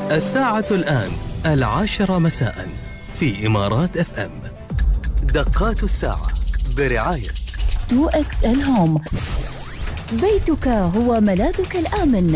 الساعة الآن 10 مساء في إمارات اف ام. دقات الساعة برعاية 2XL هوم، بيتك هو ملاذك الآمن.